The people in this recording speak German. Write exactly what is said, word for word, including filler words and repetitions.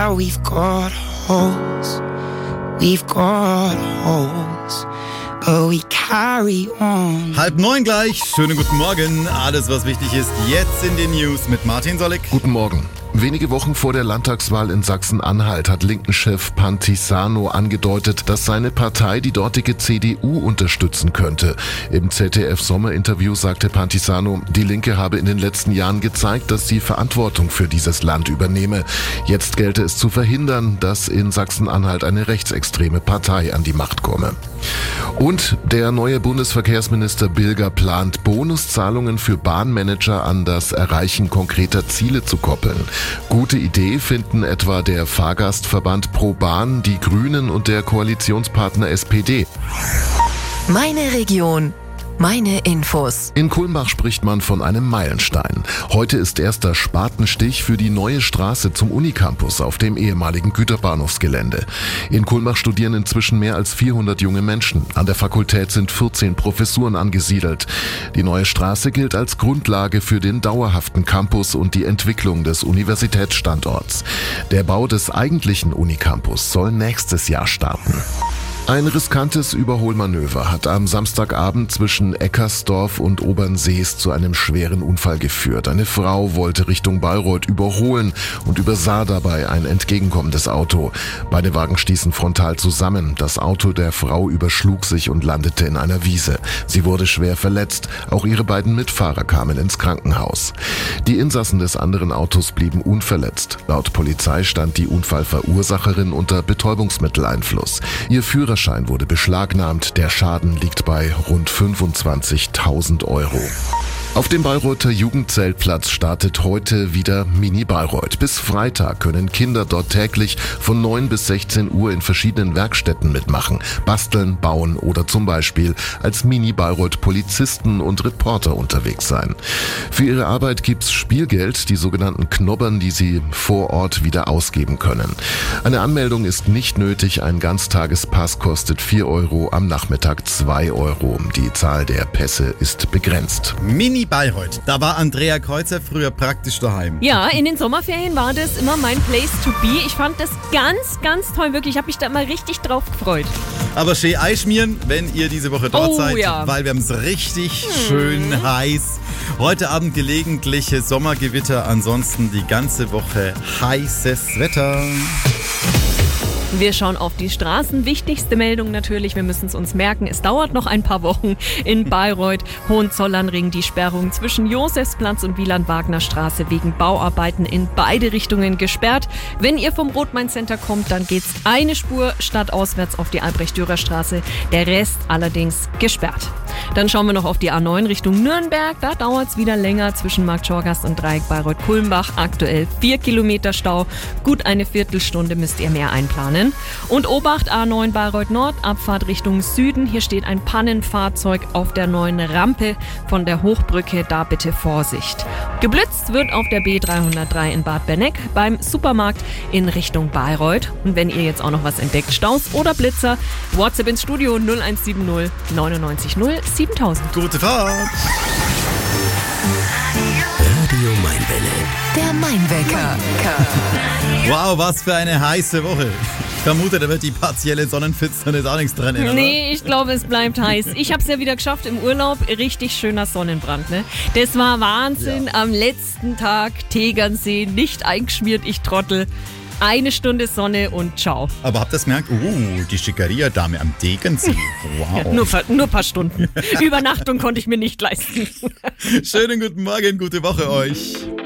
now we've got holes, we've got holes, but we carry on. Halb neun gleich, schönen guten Morgen. Alles, was wichtig ist, jetzt in den News mit Martin Sollig. Guten Morgen. Wenige Wochen vor der Landtagswahl in Sachsen-Anhalt hat Linken-Chef Pantisano angedeutet, dass seine Partei die dortige C D U unterstützen könnte. Im Z D F-Sommerinterview sagte Pantisano, die Linke habe in den letzten Jahren gezeigt, dass sie Verantwortung für dieses Land übernehme. Jetzt gelte es zu verhindern, dass in Sachsen-Anhalt eine rechtsextreme Partei an die Macht komme. Und der neue Bundesverkehrsminister Bilger plant, Bonuszahlungen für Bahnmanager an das Erreichen konkreter Ziele zu koppeln. Gute Idee finden etwa der Fahrgastverband Pro Bahn, die Grünen und der Koalitionspartner S P D. Meine Region. Meine Infos. In Kulmbach spricht man von einem Meilenstein. Heute ist erster Spatenstich für die neue Straße zum Unicampus auf dem ehemaligen Güterbahnhofsgelände. In Kulmbach studieren inzwischen mehr als vierhundert junge Menschen. An der Fakultät sind vierzehn Professuren angesiedelt. Die neue Straße gilt als Grundlage für den dauerhaften Campus und die Entwicklung des Universitätsstandorts. Der Bau des eigentlichen Unicampus soll nächstes Jahr starten. Ein riskantes Überholmanöver hat am Samstagabend zwischen Eckersdorf und Obernsees zu einem schweren Unfall geführt. Eine Frau wollte Richtung Bayreuth überholen und übersah dabei ein entgegenkommendes Auto. Beide Wagen stießen frontal zusammen. Das Auto der Frau überschlug sich und landete in einer Wiese. Sie wurde schwer verletzt. Auch ihre beiden Mitfahrer kamen ins Krankenhaus. Die Insassen des anderen Autos blieben unverletzt. Laut Polizei stand die Unfallverursacherin unter Betäubungsmitteleinfluss. Ihr Führerschein wurde beschlagnahmt. Der Schaden liegt bei rund fünfundzwanzigtausend Euro. Auf dem Bayreuther Jugendzeltplatz startet heute wieder Mini Bayreuth. Bis Freitag können Kinder dort täglich von neun bis sechzehn Uhr in verschiedenen Werkstätten mitmachen, basteln, bauen oder zum Beispiel als Mini Bayreuth Polizisten und Reporter unterwegs sein. Für ihre Arbeit gibt's Spielgeld, die sogenannten Knobbern, die sie vor Ort wieder ausgeben können. Eine Anmeldung ist nicht nötig, ein Ganztagespass kostet vier Euro, am Nachmittag zwei Euro. Die Zahl der Pässe ist begrenzt. Mini Bayreuth, da war Andrea Kreuzer früher praktisch daheim. Ja, in den Sommerferien war das immer mein Place to be. Ich fand das ganz, ganz toll, wirklich. Ich habe mich da immer richtig drauf gefreut. Aber schön einschmieren, wenn ihr diese Woche dort Oh, seid, ja. weil wir haben es richtig hm. schön heiß. Heute Abend gelegentliche Sommergewitter, ansonsten die ganze Woche heißes Wetter. Wir schauen auf die Straßen. Wichtigste Meldung natürlich, wir müssen es uns merken, es dauert noch ein paar Wochen in Bayreuth, Hohenzollernring, die Sperrung zwischen Josefsplatz und Wieland-Wagner-Straße wegen Bauarbeiten in beide Richtungen gesperrt. Wenn ihr vom Rot-Main-Center kommt, dann geht's eine Spur stadtauswärts auf die Albrecht-Dürer-Straße, der Rest allerdings gesperrt. Dann schauen wir noch auf die A neun Richtung Nürnberg, da dauert's wieder länger zwischen Markt Schorgast und Dreieck Bayreuth-Kulmbach, aktuell vier Kilometer Stau, gut eine Viertelstunde müsst ihr mehr einplanen. Und Obacht A neun Bayreuth Nord, Abfahrt Richtung Süden. Hier steht ein Pannenfahrzeug auf der neuen Rampe von der Hochbrücke. Da bitte Vorsicht. Geblitzt wird auf der B dreihundertdrei in Bad Benneck beim Supermarkt in Richtung Bayreuth. Und wenn ihr jetzt auch noch was entdeckt, Staus oder Blitzer, WhatsApp ins Studio null eins sieben null neunundneunzig null siebentausend. Gute Fahrt! Radio Mainwelle. Der Mainwecker. Wow, was für eine heiße Woche. Ich vermute, da wird die partielle Sonnenfinsternis auch nichts dran ändern. Nee, ich glaube, es bleibt heiß. Ich habe es ja wieder geschafft im Urlaub. Richtig schöner Sonnenbrand, ne? Das war Wahnsinn. Ja. Am letzten Tag Tegernsee, nicht eingeschmiert, ich Trottel. Eine Stunde Sonne und ciao. Aber habt ihr das gemerkt? Uh, die Schickeria-Dame am Tegernsee. Wow. Ja, nur, nur ein paar Stunden. Übernachtung konnte ich mir nicht leisten. Schönen guten Morgen, gute Woche euch.